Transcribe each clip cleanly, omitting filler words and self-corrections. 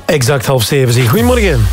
Exact 6:30. Goedemorgen. Elke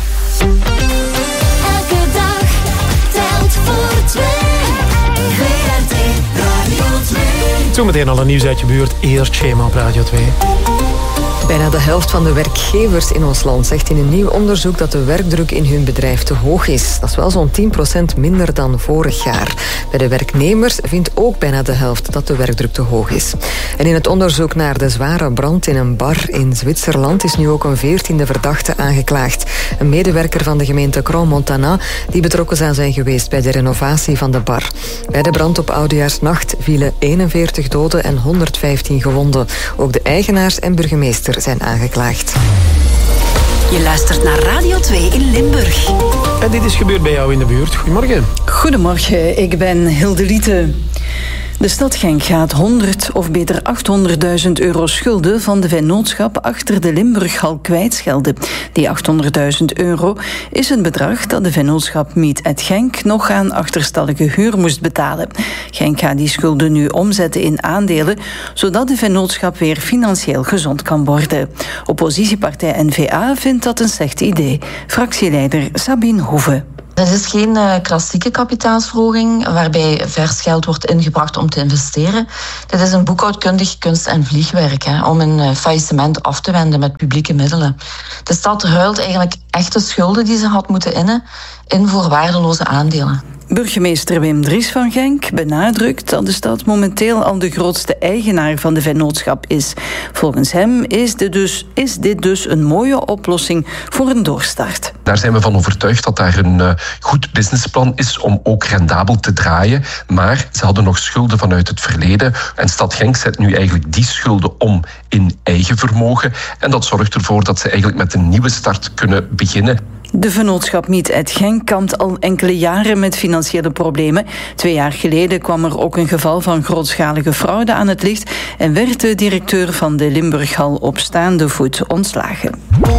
dag telt voor twee. VRT Radio 2. Zometeen al een nieuws uit je buurt. Eerst Schema op Radio 2. Bijna de helft van de werkgevers in ons land zegt in een nieuw onderzoek dat de werkdruk in hun bedrijf te hoog is. Dat is wel zo'n 10% minder dan vorig jaar. Bij de werknemers vindt ook bijna de helft dat de werkdruk te hoog is. En in het onderzoek naar de zware brand in een bar in Zwitserland is nu ook een 14e verdachte aangeklaagd. Een medewerker van de gemeente Crans-Montana die betrokken zou zijn geweest bij de renovatie van de bar. Bij de brand op Oudejaarsnacht vielen 41 doden en 115 gewonden. Ook de eigenaars en burgemeester zijn aangeklaagd. Je luistert naar Radio 2 in Limburg. En dit is gebeurd bij jou in de buurt. Goedemorgen. Goedemorgen, ik ben Hilde Liete. De stad Genk gaat 100 of beter 800.000 euro schulden van de vennootschap achter de Limburghal kwijtschelden. Die 800.000 euro is het bedrag dat de vennootschap Meet at Genk nog aan achterstallige huur moest betalen. Genk gaat die schulden nu omzetten in aandelen, zodat de vennootschap weer financieel gezond kan worden. Oppositiepartij N-VA vindt dat een slecht idee. Fractieleider Sabine Hoeve. Het is geen klassieke kapitaalsverhoging waarbij vers geld wordt ingebracht om te investeren. Dit is een boekhoudkundig kunst- en vliegwerk om een faillissement af te wenden met publieke middelen. De stad ruilt eigenlijk echte schulden die ze had moeten innen in voor waardeloze aandelen. Burgemeester Wim Dries van Genk benadrukt dat de stad momenteel al de grootste eigenaar van de vennootschap is. Volgens hem is dit dus een mooie oplossing voor een doorstart. Daar zijn we van overtuigd dat daar een goed businessplan is om ook rendabel te draaien. Maar ze hadden nog schulden vanuit het verleden. En Stad Genk zet nu eigenlijk die schulden om in eigen vermogen. En dat zorgt ervoor dat ze eigenlijk met een nieuwe start kunnen beginnen. De vennootschap Meet at Genk kampt al enkele jaren met financiële problemen. 2 jaar geleden kwam er ook een geval van grootschalige fraude aan het licht en werd de directeur van de Limburghal op staande voet ontslagen.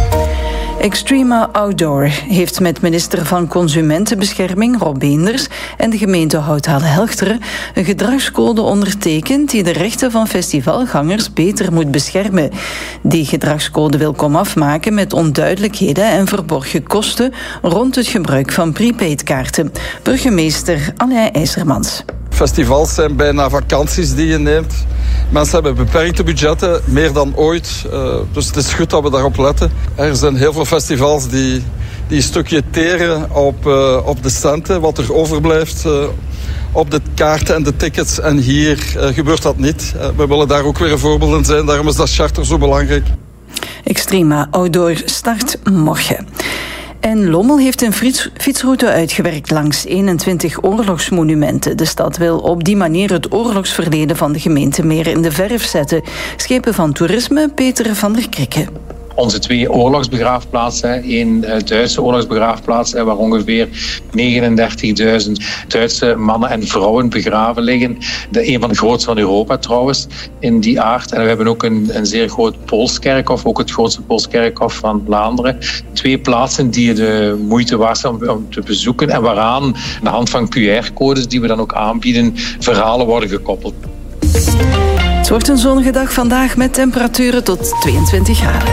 Extrema Outdoor heeft met minister van Consumentenbescherming Rob Beenders en de gemeente Houthalen-Helchteren een gedragscode ondertekend die de rechten van festivalgangers beter moet beschermen. Die gedragscode wil komaf maken met onduidelijkheden en verborgen kosten rond het gebruik van prepaidkaarten. Burgemeester Alain IJzermans. Festivals zijn bijna vakanties die je neemt. Mensen hebben beperkte budgetten, meer dan ooit. Dus het is goed dat we daarop letten. Er zijn heel veel festivals die een stukje teren op de centen, wat er overblijft op de kaarten en de tickets. En hier gebeurt dat niet. We willen daar ook weer een voorbeeld in zijn. Daarom is dat charter zo belangrijk. Extrema Outdoor start morgen. En Lommel heeft een fietsroute uitgewerkt langs 21 oorlogsmonumenten. De stad wil op die manier het oorlogsverleden van de gemeente meer in de verf zetten. Schepen van toerisme, Peter van der Krikke. Onze 2 oorlogsbegraafplaatsen, 1 Duitse oorlogsbegraafplaats waar ongeveer 39.000 Duitse mannen en vrouwen begraven liggen. Een van de grootste van Europa trouwens, in die aard. En we hebben ook een zeer groot Poolskerkhof, ook het grootste Poolskerkhof van Vlaanderen. 2 plaatsen die de moeite waard zijn om te bezoeken en waaraan aan de hand van QR-codes die we dan ook aanbieden, verhalen worden gekoppeld. Het wordt een zonnige dag vandaag met temperaturen tot 22 graden.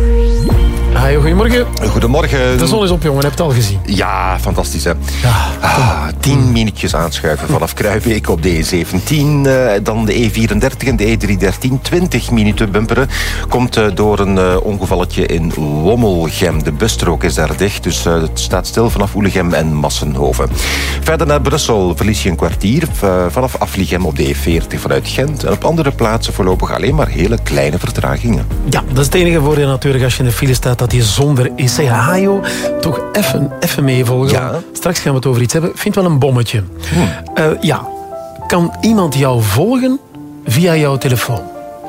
Hi, goedemorgen. Goedemorgen. De zon is op, jongen. Heb je het al gezien? Ja, fantastisch, hè. Ja, 10 minuutjes aanschuiven vanaf Kruibeek op de E17. Dan de E34 en de E313. 20 minuten bumperen. Komt door een ongevalletje in Wommelgem. De busstrook is daar dicht, dus het staat stil vanaf Oelegem en Massenhoven. Verder naar Brussel verlies je een kwartier vanaf Afligem op de E40 vanuit Gent. En op andere plaatsen voorlopig alleen maar hele kleine vertragingen. Ja, dat is het enige voordeel natuurlijk als je in de file staat, dat die zonder ECHO toch even meevolgen. Ja. Straks gaan we het over iets hebben. Vind wel een bommetje. Kan iemand jou volgen via jouw telefoon?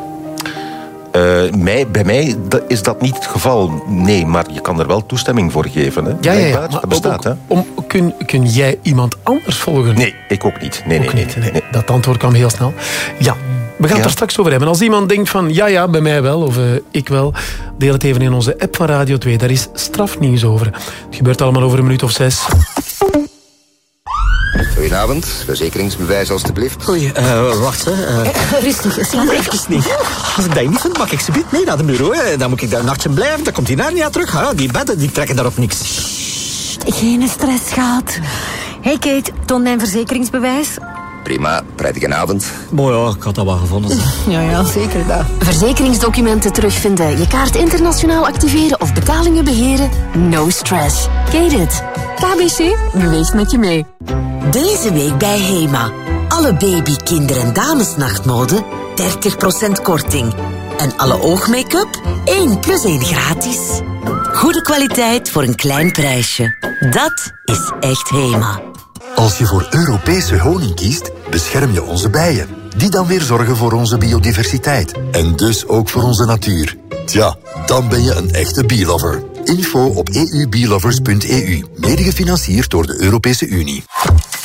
Bij mij is dat niet het geval. Nee, maar je kan er wel toestemming voor geven. Hè? Ja. Dat bestaat, hè? Kun jij iemand anders volgen? Nee, ik ook niet. Nee. Dat antwoord kwam heel snel. Ja, we gaan het er straks over hebben. Als iemand denkt van ja, bij mij wel, of ik wel, deel het even in onze app van Radio 2. Daar is strafnieuws over. Het gebeurt allemaal over een minuut of 6. Goedenavond, verzekeringsbewijs alstublieft. Oei, wacht hè. Rustig, slaap even niet. Als ik dat niet vind, mag ik ze mee naar de bureau. Hè. Dan moet ik daar een nachtje blijven, dan komt die naar niet terug. Hè. Die bedden die trekken daarop niks. Geen stress, schat. Hey Kate, toon mijn verzekeringsbewijs. Prima, prettige avond. Mooi ja, ik had dat wel gevonden. Ja, zeker dat. Verzekeringsdocumenten terugvinden, je kaart internationaal activeren of betalingen beheren? No stress. Kate it. KBC beweegt met je mee. Deze week bij HEMA. Alle baby, kinder- en damesnachtmode 30% korting. En alle oogmake-up 1+1 gratis. Goede kwaliteit voor een klein prijsje. Dat is echt HEMA. Als je voor Europese honing kiest, bescherm je onze bijen. Die dan weer zorgen voor onze biodiversiteit. En dus ook voor onze natuur. Tja, dan ben je een echte bee-lover. Info op eubeelovers.eu. Mede gefinancierd door de Europese Unie.